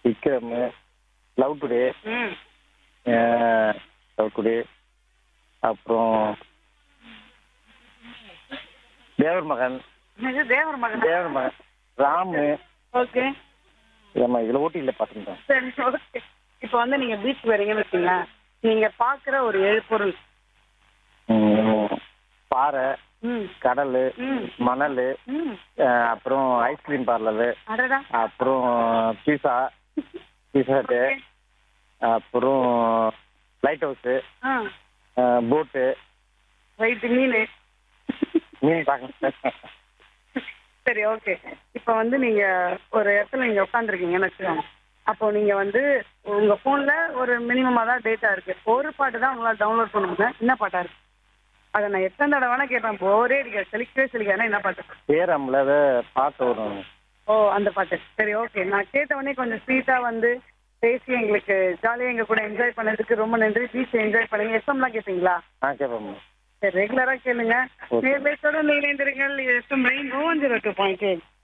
Vikram, love today, ம் love today, அப்புறம் தேவர் மகன், இது தேவர் மகன். தேவர் மகன், ராமு. ஓகே ஏம்மா இதில் ஓட்டியில் பார்த்துட்டேன். சரி ஓகே. இப்போ வந்து நீங்க பீச் வரீங்கன்னு வச்சுங்களேன், நீங்க பாக்குற ஒரு 7 பொருள். பாறை, ம் கடல், ம் மணல், ம் அப்புறம் ஐஸ்கிரீம் பார்லரு, அடடா. அப்புறம் பீஸா, பீஸாட்டு, ஓகே. அப்புறம் லைட் ஹவுஸு, ஆ போட்டு, ரைட்டு மீன். மீன் பார்க்க. சரி ஓகே. இப்போ வந்து நீங்க ஒரு இடத்துல நீங்க உட்காந்துருக்கீங்கன்னு வச்சுக்கோங்க. அப்போ நீங்க வந்து உங்க போன்ல ஒரு மினிமமா தான் டேட்டா இருக்கு. ஒரு பாட்டு தான் உங்களால டவுன்லோட் பண்ண முடியும். என்ன பாட்டா இருக்கு? அதை நான் எத்தனை தடவை வேணா கேட்பேன். போரே அடிக்காது, செலிக்கவே செலிக்காதுன்னா என்ன பாட்டு? சேரம்ல பார்க்க வரும். ஓ அந்த பாட்டு. சரி ஓகே. நான் கேட்ட உடனே கொஞ்சம் ஸ்வீட்டா வந்து பேசி எங்களுக்கு ஜாலியாக எங்க கூட என்ஜாய் பண்ணதுக்கு ரொம்ப நன்றி. பீச் என்ஜாய் பண்ணுங்க. எஃப்எம்லாம் கேட்பீங்களா? கேட்போம். சரி ரெகுலரா கேளுங்க. Okay. நேர்மையோட நீங்க எஃப்எம் ரெயின் 102.8.